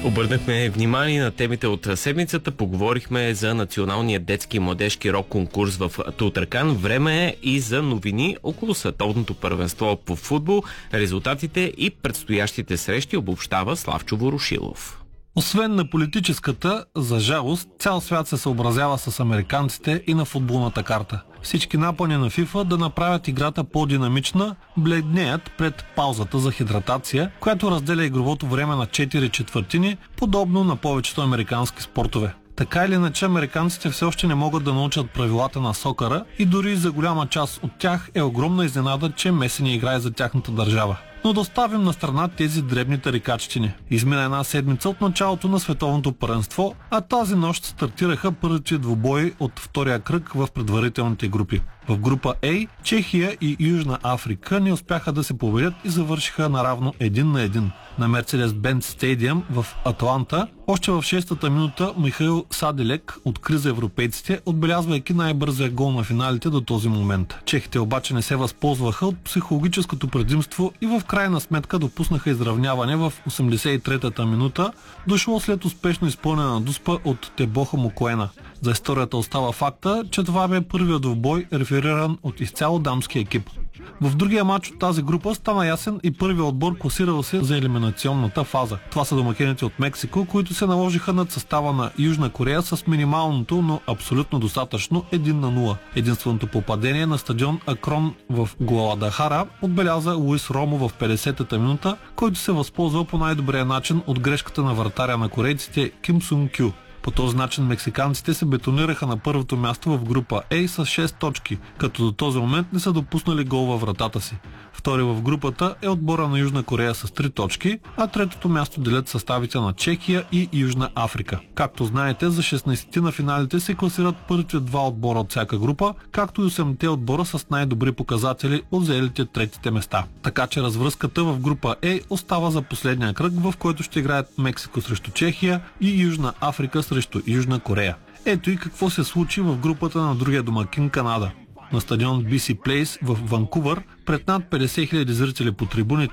Обърнахме внимание на темите от седмицата, поговорихме за националния детски и младежки рок конкурс в Тутракан. Време е и за новини около световното първенство по футбол, резултатите и предстоящите срещи обобщава Славчо Ворошилов. Освен на политическата, за жалост, цял свят се съобразява с американците и на футболната карта. Всички напъни на FIFA да направят играта по-динамична, бледнеят пред паузата за хидратация, която разделя игровото време на 4 четвъртини, подобно на повечето американски спортове. Така или иначе, американците все още не могат да научат правилата на сокъра и дори за голяма част от тях е огромна изненада, че Меси не играе за тяхната държава. Но да оставим на страна тези дребни тарикачтини. Измина една седмица от началото на световното първенство, а тази нощ стартираха първите двубои от втория кръг в предварителните групи. В група А Чехия и Южна Африка не успяха да се победят и завършиха наравно 1-1. На Mercedes-Benz Stadium в Атланта, още в 6-та минута Михаил Саделек откри за европейците, отбелязвайки най-бързия гол на финалите до този момент. Чехите обаче не се възползваха от психологическото предимство и в крайна сметка допуснаха изравняване в 83-та минута, дошло след успешно изпълнена дуспа от Тебоха Мукоена. За историята остава факта, че това бе първият двубой, рефериран от изцяло дамски екип. В другия матч от тази група стана ясен и първият отбор, класирал се за елиминационната фаза. Това са домакините от Мексико, които се наложиха над състава на Южна Корея с минималното, но абсолютно достатъчно 1-0. Единственото попадение на стадион Акрон в Гуадалахара отбеляза Луис Ромо в 50-та минута, който се възползва по най-добрия начин от грешката на вратаря на корейците Ким Сун Кю. По този начин мексиканците се бетонираха на първото място в група А с 6 точки, като до този момент не са допуснали гол във вратата си. Втори в групата е отбора на Южна Корея с 3 точки, а третото място делят съставите на Чехия и Южна Африка. Както знаете, за 16-ти на финалите се класират първите два отбора от всяка група, както и 8-те отбора с най-добри показатели от заелите третите места. Така че развръзката в група А остава за последния кръг, в който ще играят Мексико срещу Чехия и Южна Африка срещу Южна Корея. Ето и какво се случи в групата на другия домакин Канада. На стадион BC Place в Ванкувър пред над 50 000 зрители по трибуните